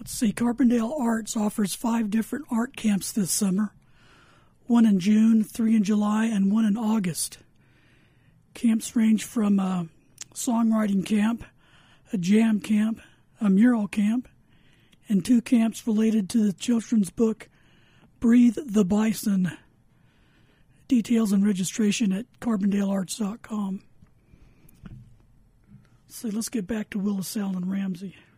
Let's see, Carbondale Arts offers 5 different art camps this summer. 1 in June, 3 in July, and 1 in August. Camps range from a songwriting camp, a jam camp, a mural camp, and 2 camps related to the children's book, Breathe the Bison. Details and registration at carbondalearts.com. So let's get back to Willis Allen Ramsey.